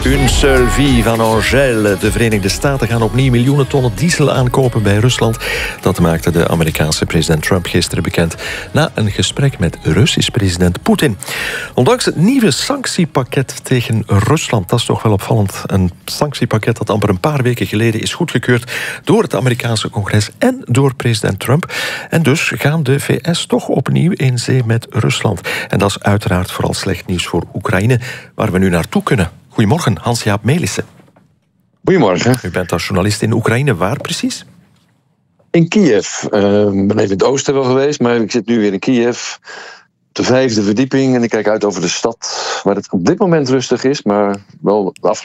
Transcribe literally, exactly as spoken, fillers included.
Une seule vie van Angèle. De Verenigde Staten gaan opnieuw miljoenen tonnen diesel aankopen bij Rusland. Dat maakte de Amerikaanse president Trump gisteren bekend na een gesprek met Russisch president Poetin. Ondanks het nieuwe sanctiepakket tegen Rusland, dat is toch wel opvallend. Een sanctiepakket dat amper een paar weken geleden is goedgekeurd door het Amerikaanse congres en door president Trump. En dus gaan de V S toch opnieuw in zee met Rusland. En dat is uiteraard vooral slecht nieuws voor Oekraïne, waar we nu naartoe kunnen. Goedemorgen, Hans-Jaap Melissen. Goedemorgen. U bent als journalist in Oekraïne. Waar precies? In Kiev. Ik uh, ben even in het oosten wel geweest, maar ik zit nu weer in Kiev. De vijfde verdieping en ik kijk uit over de stad, waar het op dit moment rustig is, maar wel de afgelopen